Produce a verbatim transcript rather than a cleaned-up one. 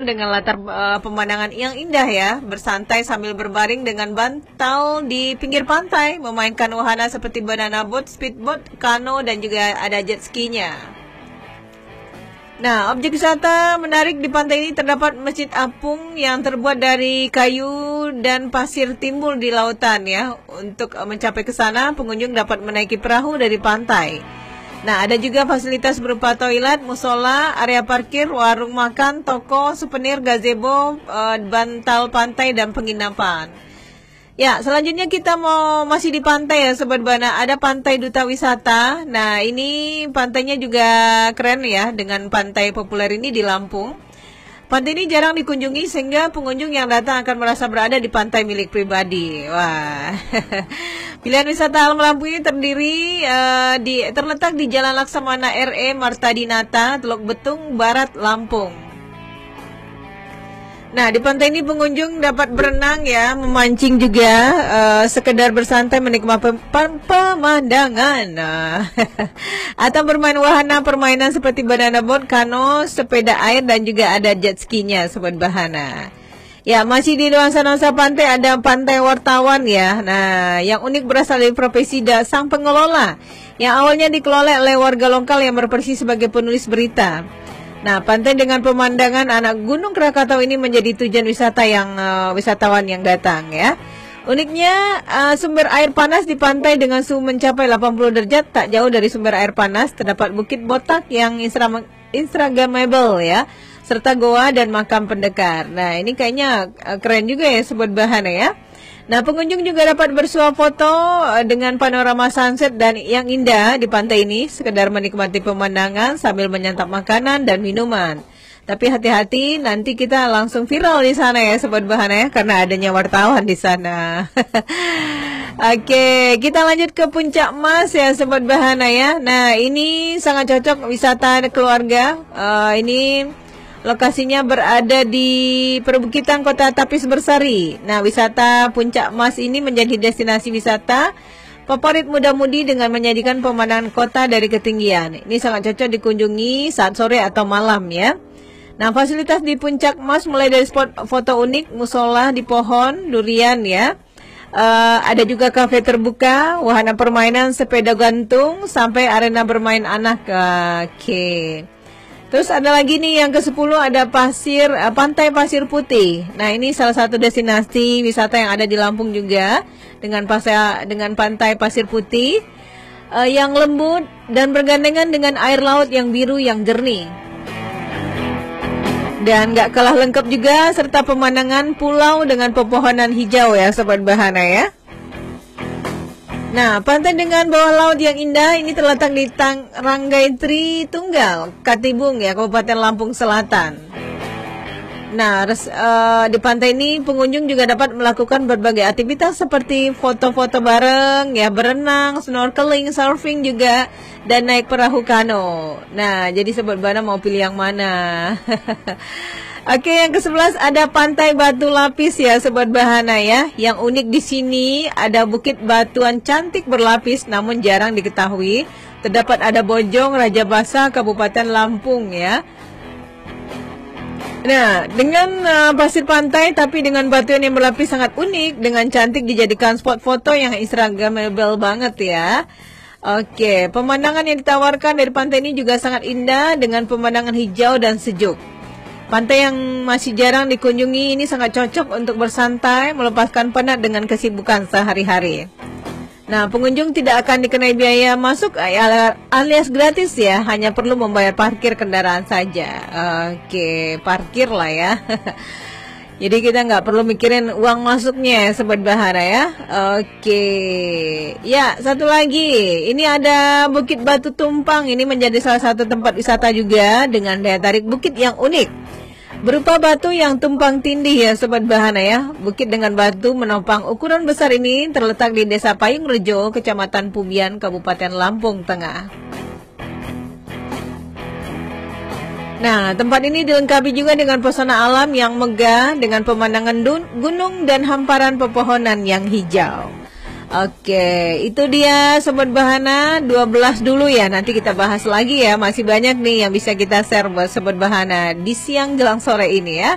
dengan latar uh, pemandangan yang indah ya, bersantai sambil berbaring dengan bantal di pinggir pantai, memainkan wahana seperti banana boat, speedboat, kano, dan juga ada jet ski-nya. Nah, objek wisata menarik di pantai ini terdapat Masjid Apung yang terbuat dari kayu dan pasir timbul di lautan ya. Untuk mencapai ke sana, pengunjung dapat menaiki perahu dari pantai. Nah, ada juga fasilitas berupa toilet, musola, area parkir, warung makan, toko, souvenir, gazebo, bantal pantai, dan penginapan. Ya, selanjutnya kita mau masih di pantai ya Sobat Bahana. Ada Pantai Duta Wisata. Nah, ini pantainya juga keren ya, dengan pantai populer ini di Lampung. Pantai ini jarang dikunjungi sehingga pengunjung yang datang akan merasa berada di pantai milik pribadi. Wah. Pilihan wisata alam Lampung ini terdiri uh, di terletak di Jalan Laksamana R E Marta Dinata, Teluk Betung, Barat, Lampung. Nah, di pantai ini pengunjung dapat berenang ya, memancing juga, uh, sekedar bersantai menikmati pemandangan, nah. Atau bermain wahana permainan seperti banana boat, kano, sepeda air, dan juga ada jet ski-nya, Sobat Bahana. Ya, masih di nuansa-nuansa pantai ada Pantai Wartawan ya. Nah, yang unik berasal dari profesi sang pengelola, yang awalnya dikelola oleh warga lokal yang berprofesi sebagai penulis berita. Nah, pantai dengan pemandangan anak Gunung Krakatau ini menjadi tujuan wisata yang uh, wisatawan yang datang ya. Uniknya uh, sumber air panas di pantai dengan suhu mencapai delapan puluh derajat, tak jauh dari sumber air panas terdapat Bukit Botak yang instagramable ya, serta goa dan makam pendekar. Nah, ini kayaknya uh, keren juga ya Sobat Bahana ya. Nah, pengunjung juga dapat bersuah foto dengan panorama sunset dan yang indah di pantai ini, sekedar menikmati pemandangan sambil menyantap makanan dan minuman. Tapi hati-hati, nanti kita langsung viral di sana ya Sobat Bahana ya, karena adanya wartawan di sana. Oke, kita lanjut ke Puncak Mas ya Sobat Bahana ya. Nah, ini sangat cocok wisata keluarga. Uh, ini lokasinya berada di perbukitan Kota Tapis Bersari. Nah, wisata Puncak Mas ini menjadi destinasi wisata favorit muda-mudi dengan menyajikan pemandangan kota dari ketinggian. Ini sangat cocok dikunjungi saat sore atau malam ya. Nah, fasilitas di Puncak Mas mulai dari spot foto unik, musola di pohon durian ya. Uh, ada juga kafe terbuka, wahana permainan sepeda gantung, sampai arena bermain anak. Oke. Okay. Terus ada lagi nih yang kesepuluh, ada pasir uh, Pantai Pasir Putih. Nah, ini salah satu destinasi wisata yang ada di Lampung juga, dengan pasir, dengan Pantai Pasir Putih uh, yang lembut dan bergandengan dengan air laut yang biru yang jernih. Dan gak kalah lengkap juga serta pemandangan pulau dengan pepohonan hijau ya Sobat Bahana ya. Nah, pantai dengan bawah laut yang indah ini terletak di Tang Ranggai Tri Tunggal, Katibung ya, Kabupaten Lampung Selatan. Nah, res, uh, di pantai ini pengunjung juga dapat melakukan berbagai aktivitas seperti foto-foto bareng ya, berenang, snorkeling, surfing juga, dan naik perahu kano. Nah, jadi Sobat Bahana mau pilih yang mana? Oke, yang kesebelas ada Pantai Batu Lapis ya Sobat Bahana ya. Yang unik di sini ada bukit batuan cantik berlapis namun jarang diketahui. Terdapat ada Bojong, Raja Basa, Kabupaten Lampung ya. Nah, dengan uh, pasir pantai tapi dengan batuan yang berlapis sangat unik, dengan cantik dijadikan spot foto yang instagramable banget ya. Oke, pemandangan yang ditawarkan dari pantai ini juga sangat indah dengan pemandangan hijau dan sejuk. Pantai yang masih jarang dikunjungi ini sangat cocok untuk bersantai, melepaskan penat dengan kesibukan sehari-hari. Nah, pengunjung tidak akan dikenai biaya masuk alias gratis ya, hanya perlu membayar parkir kendaraan saja. Oke, parkir lah ya. Jadi kita nggak perlu mikirin uang masuknya ya Sobat Bahana ya. Oke, ya satu lagi, ini ada Bukit Batu Tumpang. Ini menjadi salah satu tempat wisata juga dengan daya tarik bukit yang unik, berupa batu yang tumpang tindih ya Sobat Bahana ya. Bukit dengan batu menopang ukuran besar ini terletak di Desa Payung Rejo, Kecamatan Pubian, Kabupaten Lampung Tengah. Nah, tempat ini dilengkapi juga dengan pesona alam yang megah dengan pemandangan gunung dan hamparan pepohonan yang hijau. Oke, itu dia Sobat Bahana, dua belas dulu ya. Nanti kita bahas lagi ya, masih banyak nih yang bisa kita share buat Sobat Bahana di siang jelang sore ini ya.